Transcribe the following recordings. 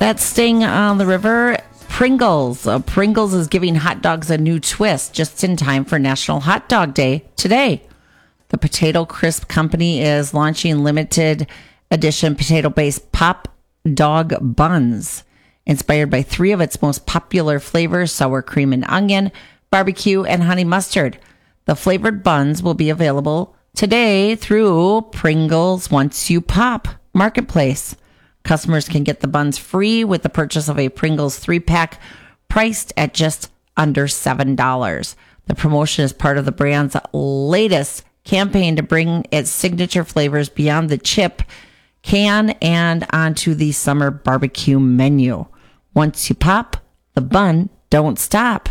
That's staying on the river. Pringles. Pringles is giving hot dogs a new twist just in time for National Hot Dog Day today. The Potato Crisp Company is launching limited edition potato-based pop dog buns, inspired by 3 of its most popular flavors: sour cream and onion, barbecue, and honey mustard. The flavored buns will be available today through Pringles Once You Pop Marketplace. Customers can get the buns free with the purchase of a Pringles 3-pack priced at just under $7. The promotion is part of the brand's latest campaign to bring its signature flavors beyond the chip, can, and onto the summer barbecue menu. Once you pop, the bun don't stop.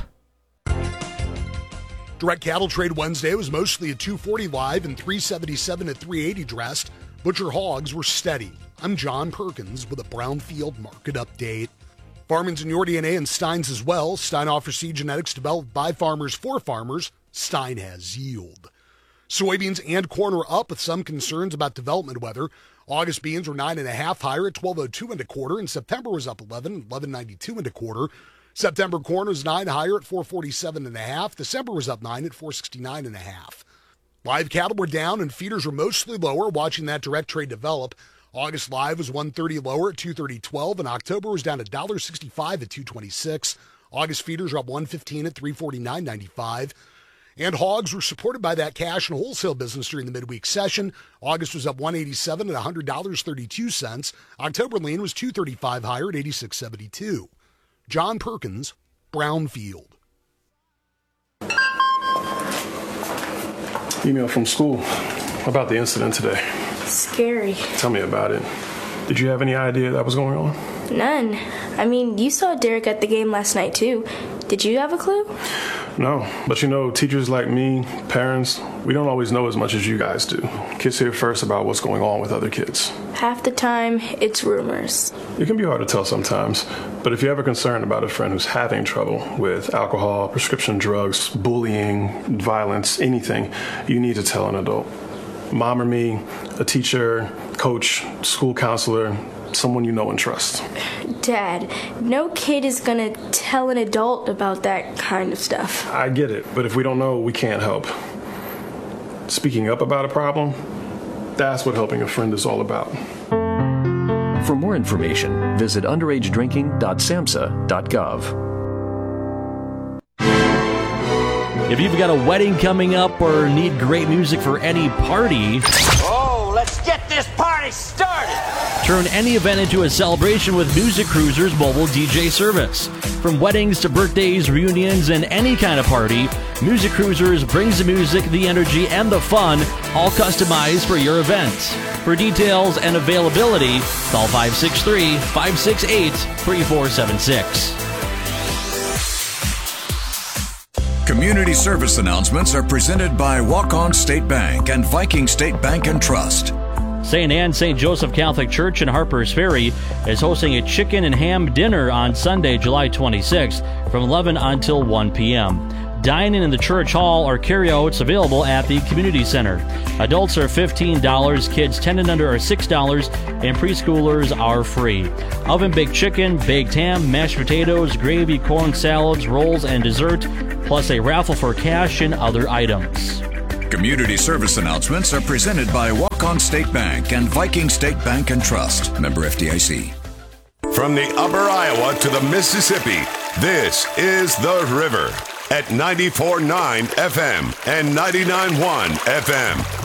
Direct Cattle Trade Wednesday was mostly at 240 live and 377 at 380 dressed. Butcher hogs were steady. I'm John Perkins with a Brownfield market update. Farming's in your DNA and Stein's as well. Stein offers seed genetics developed by farmers for farmers. Stein has yield. Soybeans and corn are up with some concerns about development weather. August beans were 9.5 higher at 12.02 and a quarter, and September was up 11.92 and a quarter. September corn was 9 higher at 447.5. December was up 9 at 469.5. Live cattle were down and feeders were mostly lower, watching that direct trade develop. August live was 130 lower at 230.12, and October was down $1.65 at 226. August feeders are up 115 at 349.95. And hogs were supported by that cash and wholesale business during the midweek session. August was up 187 at $100.32. October lean was 235 higher at 86.72. John Perkins, Brownfield. Email from school about the incident today. Scary. Tell me about it. Did you have any idea that was going on? None. I mean, you saw Derek at the game last night, too. Did you have a clue? No, but teachers like me, parents, we don't always know as much as you guys do. Kids hear first about what's going on with other kids. Half the time, it's rumors. It can be hard to tell sometimes, but if you're ever concerned about a friend who's having trouble with alcohol, prescription drugs, bullying, violence, anything, you need to tell an adult. Mom or me, a teacher, coach, school counselor, someone you know and trust. Dad, no kid is gonna tell an adult about that kind of stuff. I get it, but if we don't know, we can't help. Speaking up about a problem, that's what helping a friend is all about. For more information, visit underagedrinking.samhsa.gov. If you've got a wedding coming up or need great music for any party, let's get this party started! Turn any event into a celebration with Music Cruiser's mobile DJ service. From weddings to birthdays, reunions, and any kind of party, Music Cruisers brings the music, the energy, and the fun, all customized for your event. For details and availability, call 563-568-3476. Community service announcements are presented by Walk-On State Bank and Viking State Bank and Trust. St. Anne St. Joseph Catholic Church in Harpers Ferry is hosting a chicken and ham dinner on Sunday, July 26th from 11 until 1 p.m. Dine-in in the church hall or carryouts available at the community center. Adults are $15, kids 10 and under are $6, and preschoolers are free. Oven-baked chicken, baked ham, mashed potatoes, gravy, corn salads, rolls, and dessert, plus a raffle for cash and other items. Community service announcements are presented by Walk-On State Bank and Viking State Bank and Trust. Member FDIC. From the Upper Iowa to the Mississippi, this is The River at 94.9 FM and 99.1 FM.